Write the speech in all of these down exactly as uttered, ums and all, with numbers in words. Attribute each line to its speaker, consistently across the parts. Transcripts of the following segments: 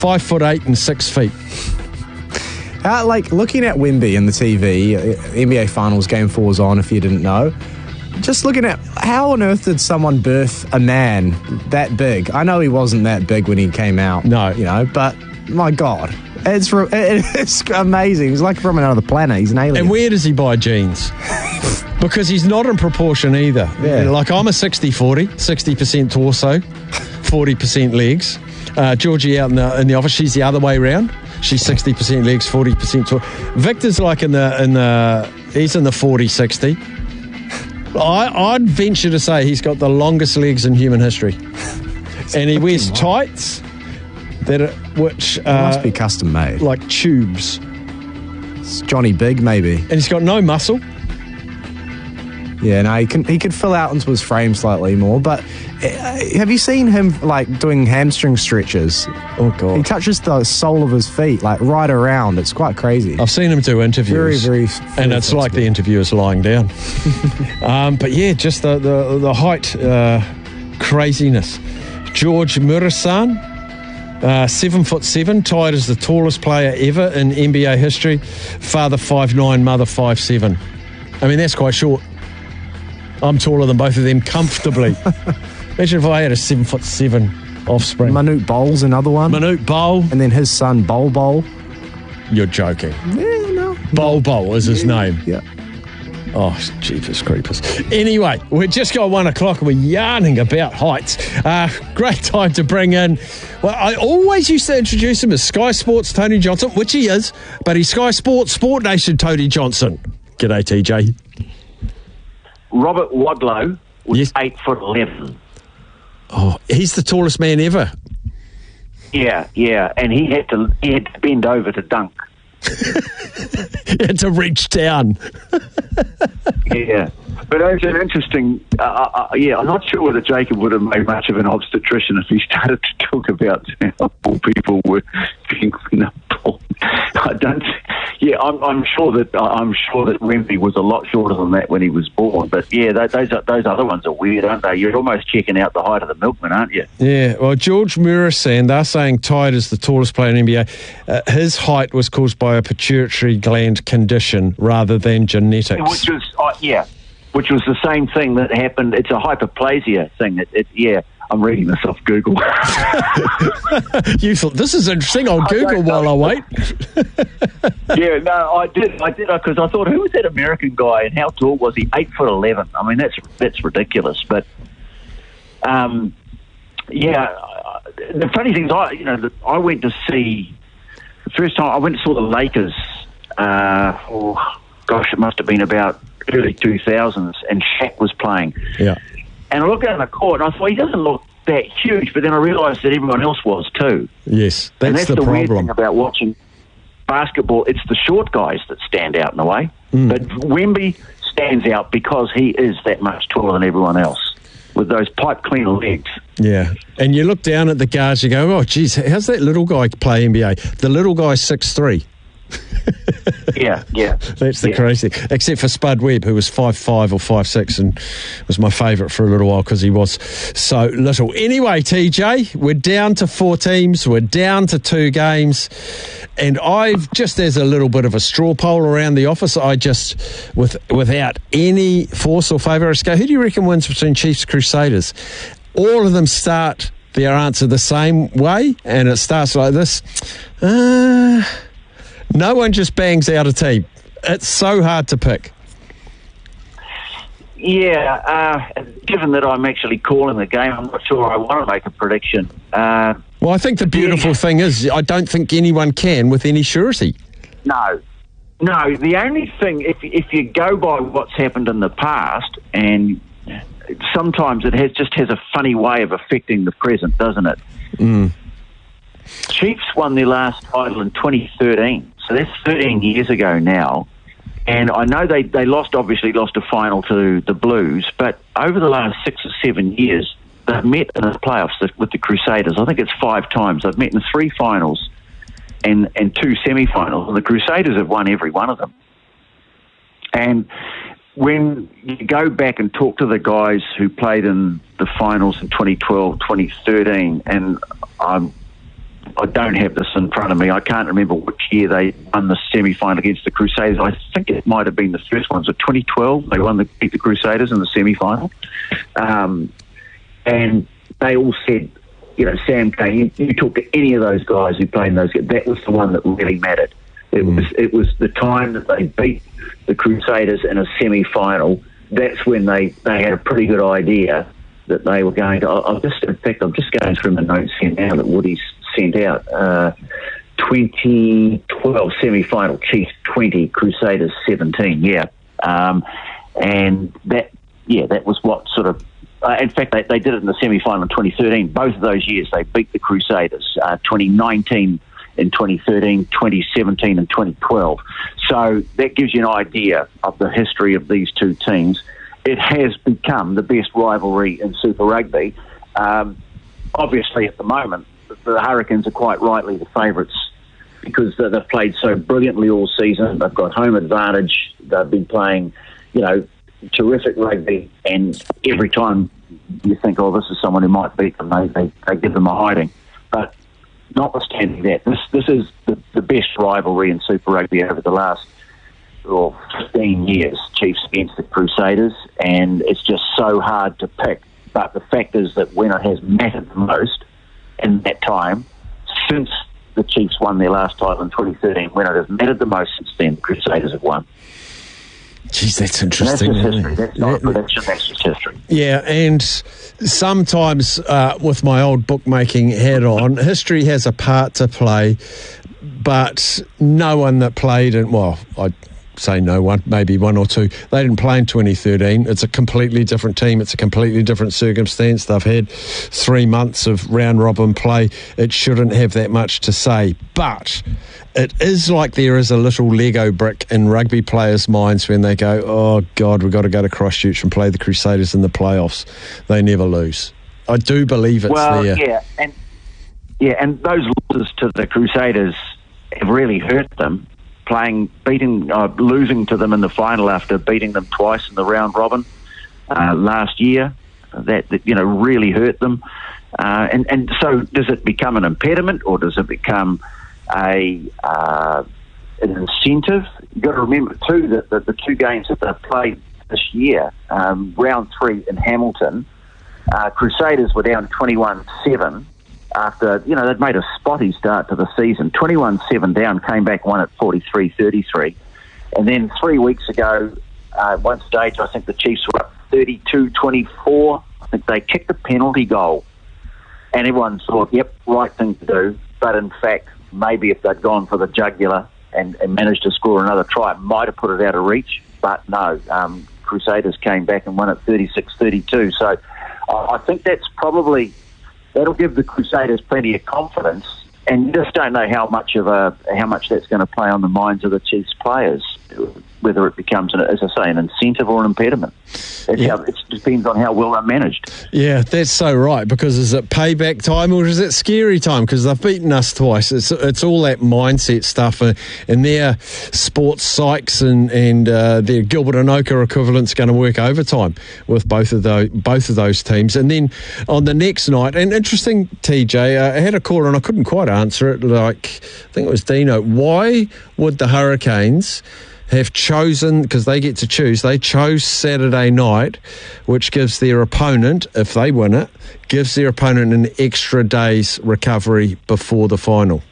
Speaker 1: Five foot eight and six feet.
Speaker 2: Uh, like, looking at Wemby in the T V, uh, N B A Finals Game four was on, if you didn't know. Just looking at how on earth did someone birth a man that big? I know he wasn't that big when he came out.
Speaker 1: No.
Speaker 2: You know, but my God. It's re- it's amazing. He's like from another planet. He's an alien.
Speaker 1: And where does he buy jeans? Because he's not in proportion either.
Speaker 2: Yeah.
Speaker 1: Like, I'm a sixty forty, sixty percent torso, forty percent legs. Uh, Georgie out in the, in the office, she's the other way around. She's sixty percent legs, forty percent torso. Victor's like in the, in the he's in the forty sixty. I, I'd venture to say he's got the longest legs in human history. And he wears tights that are, which
Speaker 2: It
Speaker 1: uh,
Speaker 2: must be custom made.
Speaker 1: like tubes.
Speaker 2: It's Johnny Big, maybe.
Speaker 1: And he's got no muscle.
Speaker 2: Yeah, no, he can he could fill out into his frame slightly more. But uh, have you seen him like doing hamstring stretches?
Speaker 1: Oh, God.
Speaker 2: He touches the sole of his feet like right around. It's quite crazy.
Speaker 1: I've seen him do interviews.
Speaker 2: Very, very,
Speaker 1: and
Speaker 2: very
Speaker 1: it's like
Speaker 2: flexible.
Speaker 1: the interviewer's lying down. um, but yeah, just the, the, the height uh, craziness. George Murasan, uh, seven foot seven, tied as the tallest player ever in N B A history. Father five nine, mother five seven. I mean, that's quite short. I'm taller than both of them comfortably. Imagine if I had a seven foot seven offspring.
Speaker 2: Manute Bol's another one.
Speaker 1: Manute Bol.
Speaker 2: And then his son, Bol Bol.
Speaker 1: You're joking.
Speaker 2: Yeah, no.
Speaker 1: Bol Bol is his name.
Speaker 2: Yeah.
Speaker 1: Oh, jeepers creepers. Anyway, we're just got one o'clock and we're yarning about heights. Uh, great time to bring in, well, I always used to introduce him as Sky Sports Tony Johnson, which he is, but he's Sky Sports Sport Nation Tony Johnson. G'day, T J.
Speaker 3: Robert Wadlow was
Speaker 1: Yes.
Speaker 3: eight foot eleven.
Speaker 1: Oh, he's the tallest man ever.
Speaker 3: Yeah, yeah, and he had to he had to bend over to dunk.
Speaker 1: He had to reach down.
Speaker 3: Yeah, but it's an interesting. Uh, uh, yeah, I'm not sure whether Jacob would have made much of an obstetrician if he started to talk about how poor people were being. No, I don't. Yeah, I'm, I'm sure that I'm sure that Wemby was a lot shorter than that when he was born. But yeah, those those, those other ones are weird, aren't they? You're almost checking out the height of the milkman, aren't you?
Speaker 1: Yeah, well, George Murasan, they're saying tied as the tallest player in N B A. Uh, his height was caused by a pituitary gland condition rather than genetics.
Speaker 3: Which was uh, yeah, which was the same thing that happened. It's a hyperplasia thing. It, it, yeah, I'm reading this off Google.
Speaker 1: You thought, this is interesting, I'll Google while I wait.
Speaker 3: Yeah, no, I did, I did, because I thought, who was that American guy, and how tall was he? Eight foot eleven. I mean, that's that's ridiculous. But, um, yeah, the funny thing is, I you know, the, I went to see the first time I went to saw the Lakers. Uh, oh, gosh, it must have been about early two thousands, and Shaq was playing.
Speaker 1: Yeah.
Speaker 3: And I looked out on the court, and I thought, he doesn't look that huge, but then I realised that everyone else was too.
Speaker 1: Yes, that's,
Speaker 3: and that's
Speaker 1: the,
Speaker 3: the weird
Speaker 1: problem.
Speaker 3: thing about watching basketball. It's the short guys that stand out in a way.
Speaker 1: Mm.
Speaker 3: But Wemby stands out because he is that much taller than everyone else with those pipe clean legs.
Speaker 1: Yeah, and you look down at the guards, you go, oh, geez, how's that little guy play N B A? The little guy's six three.
Speaker 3: Yeah, yeah.
Speaker 1: That's the
Speaker 3: yeah.
Speaker 1: crazy thing. Except for Spud Webb, who was five five or five six and was my favourite for a little while because he was so little. Anyway, T J, we're down to four teams. We're down to two games. And I've, just as a little bit of a straw poll around the office, I just, with without any force or favour, I just go, who do you reckon wins between Chiefs Crusaders? All of them start their answer the same way, and it starts like this. Uh... No one just bangs out a team. It's so hard to pick.
Speaker 3: Yeah, uh, given that I'm actually calling the game, I'm not sure I want to make a prediction. Uh,
Speaker 1: Well, I think the beautiful
Speaker 3: yeah.
Speaker 1: thing is I don't think anyone can with any surety.
Speaker 3: No. No, the only thing, if if you go by what's happened in the past, and sometimes it has just has a funny way of affecting the present, doesn't it?
Speaker 1: Mm.
Speaker 3: Chiefs won their last title in twenty thirteen, so that's thirteen years ago now. And I know they, they lost, obviously lost a final to the Blues, but over the last six or seven years, they've met in the playoffs with the Crusaders. I think it's five times. They've met in three finals and, and two semi-finals, and the Crusaders have won every one of them. And when you go back and talk to the guys who played in the finals in twenty twelve, twenty thirteen, and I'm I don't have this in front of me. I can't remember which year they won the semi-final against the Crusaders. I think it might have been the first one. So twenty twelve, they won the, beat the Crusaders in the semi-final. Um, and they all said, you know, Sam Cane, you, you talk to any of those guys who played in those games, that was the one that really mattered. It mm. was it was the time that they beat the Crusaders in a semi-final. That's when they, they had a pretty good idea that they were going to. I'll just, in fact, I'm just going through my notes here now that Woody's sent out. Uh, twenty twelve semi-final, Chiefs twenty, Crusaders seventeen. Yeah, um, and that yeah that was what sort of. Uh, in fact, they, they did it in the semi-final in twenty thirteen. Both of those years, they beat the Crusaders. Uh, twenty nineteen in twenty thirteen, twenty seventeen and twenty twelve. So that gives you an idea of the history of these two teams. It has become the best rivalry in Super Rugby. Um, obviously, at the moment, the Hurricanes are quite rightly the favourites because they've played so brilliantly all season. They've got home advantage. They've been playing, you know, terrific rugby, and every time you think, oh, this is someone who might beat them, they, they, they give them a hiding. But notwithstanding that, this this is the, the best rivalry in Super Rugby over the last oh, fifteen years, Chiefs against the Crusaders, and it's just so hard to pick. But the fact is that when it has mattered the most in that time, since the Chiefs won their last title in twenty thirteen, when it has mattered the most since then, the Crusaders have won.
Speaker 1: Geez, that's interesting.
Speaker 3: And that's just history. That's not a prediction, that's just history.
Speaker 1: Yeah, and sometimes uh, with my old bookmaking hat on, history has a part to play, but no one that played in, well, I'd say no one, maybe one or two, they didn't play in twenty thirteen. It's a completely different team. It's a completely different circumstance. They've had three months of round-robin play. It shouldn't have that much to say, but it is like there is a little Lego brick in rugby players' minds when they go, oh, God, we've got to go to Christchurch and play the Crusaders in the playoffs. They never lose. I do believe it's
Speaker 3: well,
Speaker 1: there.
Speaker 3: Yeah, and, yeah, and those losses to the Crusaders have really hurt them, playing, beating, uh, losing to them in the final after beating them twice in the round robin uh, last year. That, that, you know, really hurt them. Uh, and, and so does it become an impediment, or does it become a uh, an incentive? You've got to remember too that the, the two games that they've played this year, um, round three in Hamilton, uh, Crusaders were down twenty-one seven after, you know, they'd made a spotty start to the season. twenty-one seven down, came back, won at forty-three thirty-three. And then three weeks ago, uh, at one stage, I think the Chiefs were up thirty-two twenty-four. I think they kicked a penalty goal. And everyone thought, yep, right thing to do. But in fact, maybe if they'd gone for the jugular and, and managed to score another try, it might have put it out of reach. But no, um, Crusaders came back and won at thirty-six thirty-two. So uh, I think that's probably, that'll give the Crusaders plenty of confidence. And you just don't know how much of a how much that's going to play on the minds of the Chiefs players, whether it becomes, an, as I say, an incentive or an impediment. It's yeah. how, it depends on how well they're managed.
Speaker 1: Yeah, that's so right, because is it payback time or is it scary time? Because they've beaten us twice. It's it's all that mindset stuff, uh, and their sports psychs and, and uh, their Gilbert and Oka equivalent's going to work overtime with both of those both of those teams. And then on the next night, and interesting, T J, uh, I had a caller and I couldn't quite answer it, like, I think it was Dino. Why would the Hurricanes have chosen, because they get to choose, they chose Saturday night, which gives their opponent, if they win it, gives their opponent an extra day's recovery before the final?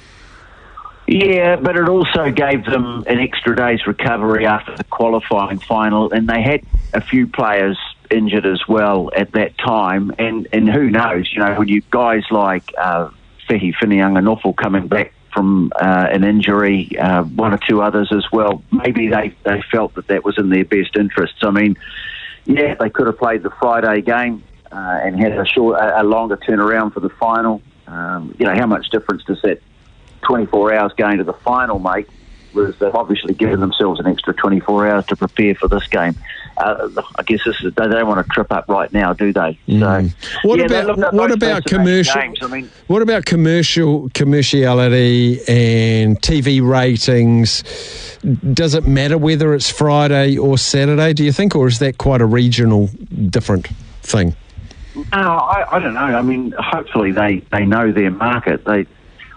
Speaker 3: Yeah, but it also gave them an extra day's recovery after the qualifying final, and they had a few players injured as well at that time, and, and who knows, you know, when you guys like uh, Fehi Whinianga-Nofo coming back from uh, an injury, uh, one or two others as well, maybe they, they felt that that was in their best interests. I mean, yeah, they could have played the Friday game uh, and had a short, a, a longer turnaround for the final. Um, you know, how much difference does that twenty-four hours going to the final make? Whereas they've obviously given themselves an extra twenty-four hours to prepare for this game. Uh, I guess this is, they don't want to trip up right now, do they?
Speaker 1: Mm. So, what
Speaker 3: yeah,
Speaker 1: about
Speaker 3: look,
Speaker 1: what about commercial?
Speaker 3: Games. I mean,
Speaker 1: what about commercial commerciality and T V ratings? Does it matter whether it's Friday or Saturday, do you think, or is that quite a regional different thing?
Speaker 3: No, I, I don't know. I mean, hopefully they, they know their market. They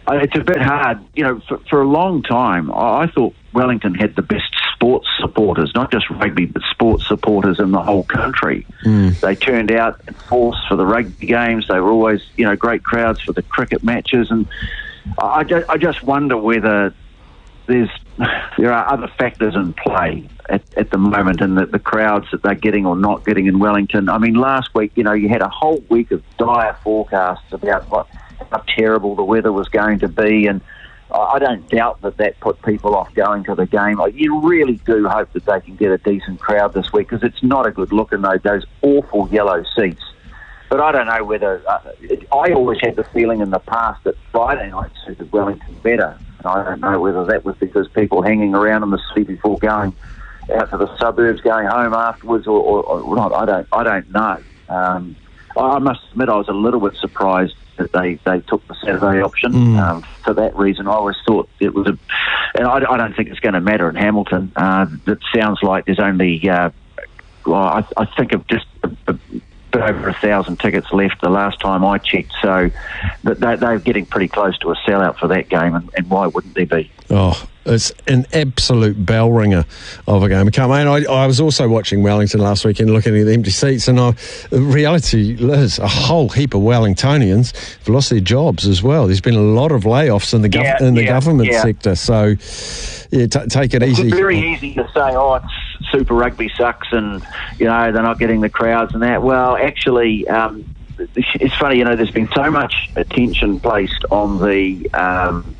Speaker 3: Uh, it's a bit hard, you know. For, for a long time, I, I thought Wellington had the best sports supporters, not just rugby, but sports supporters in the whole country. Mm. They turned out in force for the rugby games. They were always, you know, great crowds for the cricket matches, and I, just, I just wonder whether there's there are other factors in play at, at the moment, and the, the crowds that they're getting or not getting in Wellington. I mean, last week, you know, you had a whole week of dire forecasts about what. how terrible the weather was going to be, and I don't doubt that that put people off going to the game. You really do hope that they can get a decent crowd this week, because it's not a good look in those, those awful yellow seats. But I don't know whether... Uh, it, I always had the feeling in the past that Friday night suited Wellington better. And I don't know whether that was because people hanging around in the city before going out to the suburbs, going home afterwards, or, or, or not. I don't, I don't know. Um, I must admit I was a little bit surprised that they, they took the Saturday option. Mm. Um, for that reason, I always thought it was a... And I, I don't think it's going to matter in Hamilton. Uh, it sounds like there's only... Uh, well, I, I think of just a, a bit over a thousand tickets left the last time I checked, so that they, they're getting pretty close to a sellout for that game, and, and why wouldn't there be?
Speaker 1: Oh, it's an absolute bell ringer of a game. Come on, I, I was also watching Wellington last weekend, looking at the empty seats, and I, the reality is a whole heap of Wellingtonians have lost their jobs as well. There's been a lot of layoffs in the gov-
Speaker 3: yeah,
Speaker 1: in the
Speaker 3: yeah,
Speaker 1: government
Speaker 3: yeah.
Speaker 1: sector, so yeah, t- take it
Speaker 3: it's
Speaker 1: easy.
Speaker 3: It's very easy to say, oh, it's Super Rugby sucks, and you know they're not getting the crowds and that. Well, actually. Um, it's funny, you know, there's been so much attention placed on the um,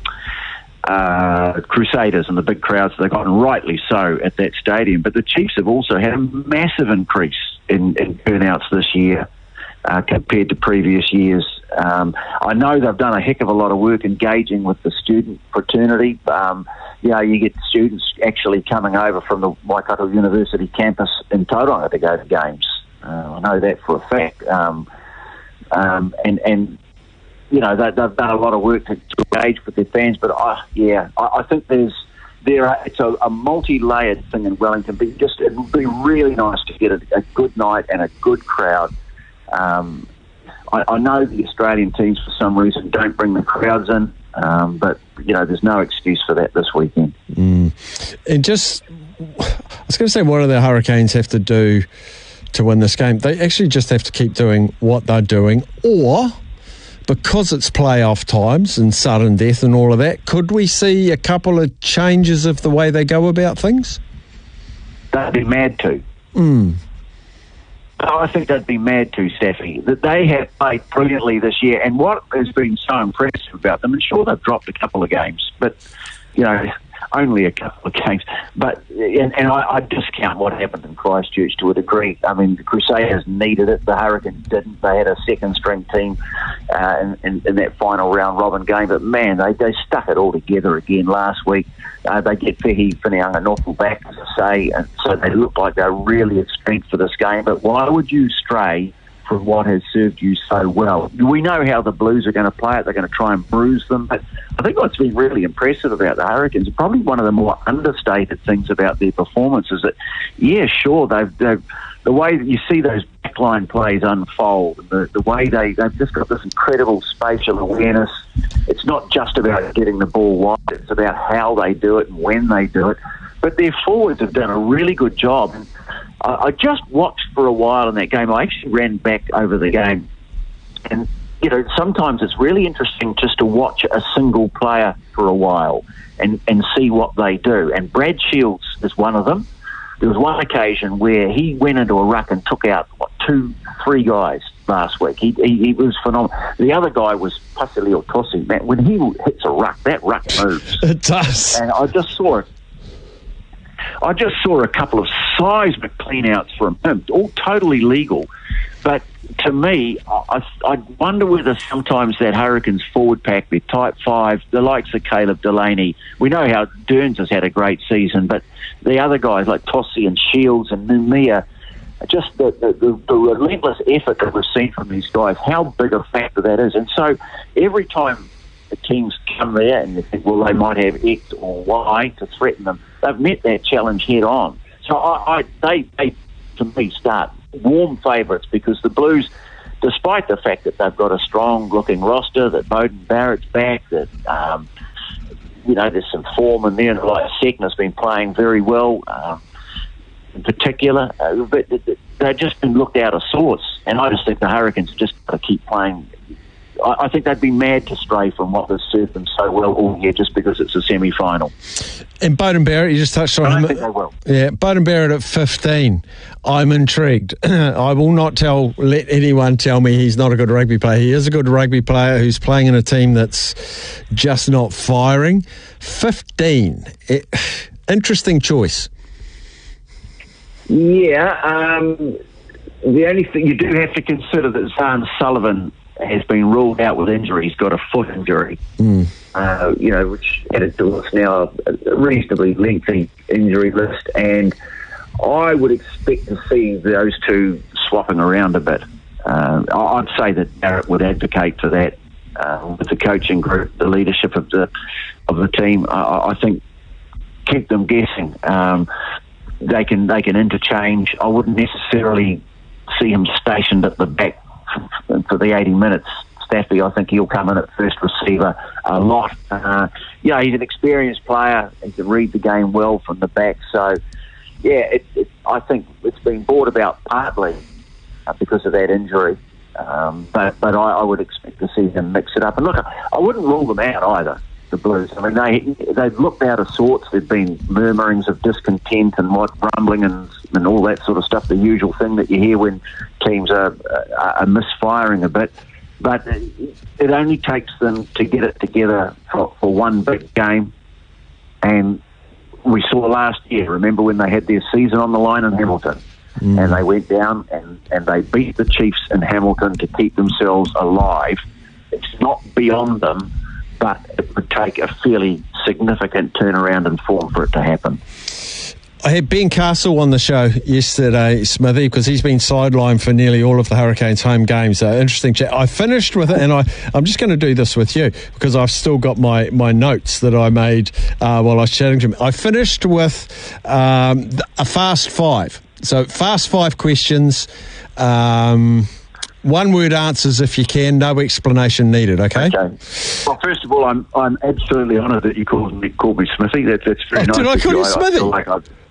Speaker 3: uh, Crusaders and the big crowds they've got, and rightly so, at that stadium. But the Chiefs have also had a massive increase in, in turnouts this year uh, compared to previous years. Um, I know they've done a heck of a lot of work engaging with the student fraternity. Um, you know, you get students actually coming over from the Waikato University campus in Tauranga to go to games. Uh, I know that for a fact. Um, Um, and, and, you know, they, they've done a lot of work to, to engage with their fans. But, uh, yeah, I, I think there's there are, it's a, a multi-layered thing in Wellington. But just it would be really nice to get a, a good night and a good crowd. Um, I, I know the Australian teams, for some reason, don't bring the crowds in. Um, but, you know, there's no excuse for that this weekend.
Speaker 1: Mm. And just, I was going to say, what do the Hurricanes have to do to win this game? They actually just have to keep doing what they're doing, or because it's playoff times and sudden death and all of that, could we see a couple of changes of the way they go about things?
Speaker 3: They'd be mad to.
Speaker 1: Mm.
Speaker 3: Oh, I think they'd be mad to, Staffy. That they have played brilliantly this year, and what has been so impressive about them, and sure, they've dropped a couple of games, but, you know, only a couple of games. But and, and I, I discount what happened in Christchurch to a degree. I mean, the Crusaders needed it. The Hurricanes didn't. They had a second-string team uh, in, in, in that final round-robin game. But, man, they, they stuck it all together again last week. Uh, they get Fehi Whineanganofu back, as I say, and so they look like they're really at strength for this game. But why would you stray from what has served you so well? We know how the Blues are going to play it. They're going to try and bruise them. But I think what's been really impressive about the Hurricanes, probably one of the more understated things about their performance, is that, yeah, sure, they've, they've the way that you see those backline plays unfold, the, the way they, they've just got this incredible spatial awareness. It's not just about getting the ball wide, it's about how they do it and when they do it. But their forwards have done a really good job. And I, I just watched for a while in that game. I actually ran back over the game. And, you know, sometimes it's really interesting just to watch a single player for a while and, and see what they do. And Brad Shields is one of them. There was one occasion where he went into a ruck and took out, what, two, three guys last week. He, he, he was phenomenal. The other guy was Pasili Otosi. Man, when he hits a ruck, that ruck moves.
Speaker 1: It does.
Speaker 3: And I just saw it. I just saw a couple of seismic clean-outs from him, all totally legal. But to me, I, I wonder whether sometimes that Hurricanes forward pack, their type five, the likes of Caleb Delaney, we know how Derns has had a great season, but the other guys like Tossi and Shields and Numia, just the, the, the, the relentless effort that we've seen from these guys, how big a factor that is. And so every time the teams come there and you think, well, they might have X or Y to threaten them, they've met that challenge head on. So I, I they, they, to me, start warm favourites because the Blues, despite the fact that they've got a strong-looking roster, that Beauden Barrett's back, that um, you know there's some form in there, and like Sekna's been playing very well, um, in particular, uh, but they've just been looked out of sorts, and I just think the Hurricanes just got to keep playing. I think they'd be mad to stray from what has served them so well all year just because it's a semi-final.
Speaker 1: And Beauden Barrett, you just touched on
Speaker 3: I
Speaker 1: him.
Speaker 3: don't think they will.
Speaker 1: Yeah, Beauden Barrett at fifteen. I'm intrigued. I will not tell, let anyone tell me he's not a good rugby player. He is a good rugby player who's playing in a team that's just not firing. fifteen. It, interesting choice.
Speaker 3: Yeah, um, the only thing you do have to consider that Zahn Sullivan has been ruled out with injury. He's got a foot injury, mm. uh, you know, which added to us now a reasonably lengthy injury list, and I would expect to see those two swapping around a bit. Uh, I'd say that Barrett would advocate for that uh, with the coaching group, the leadership of the of the team. I, I think keep them guessing. Um, they can they can interchange. I wouldn't necessarily see him stationed at the back for the eighty minutes. Staffy, I think he'll come in at first receiver a lot. Uh, yeah, he's an experienced player. He can read the game well from the back. So, yeah, it, it, I think it's been brought about partly uh, because of that injury. Um, but but I, I would expect to see him mix it up. And look, I wouldn't rule them out either, the Blues. I mean, they, they've looked out of sorts. There've been murmurings of discontent and what rumbling and and all that sort of stuff, the usual thing that you hear when teams are, are, are misfiring a bit. But it only takes them to get it together for, for one big game. And we saw last year, remember when they had their season on the line in Hamilton, mm. and they went down and, and they beat the Chiefs in Hamilton to keep themselves alive. It's not beyond them, but it would take a fairly significant turnaround in form for it to happen.
Speaker 1: I had Ben Castle on the show yesterday, Smithy, because he's been sidelined for nearly all of the Hurricanes' home games. So interesting chat. I finished with it, and I, I'm just going to do this with you because I've still got my, my notes that I made uh, while I was chatting to him. I finished with um, a fast five. So fast five questions. Um, One word answers if you can, no explanation needed, okay?
Speaker 3: Okay. Well, first of all, I'm I'm absolutely honoured that you called me called me Smithy. That, that's very
Speaker 1: oh,
Speaker 3: nice.
Speaker 1: Did I call you
Speaker 3: I,
Speaker 1: Smithy?
Speaker 3: I feel like I've,